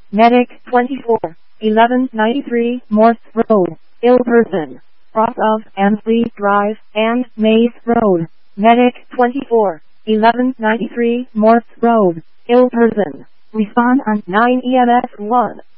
Medic 24, 1193 Morse Road, ill person. Cross of Ansley Drive and Maze Road. Medic 24, 1193 Morse Road, ill person. Respond on 9 EMS 1.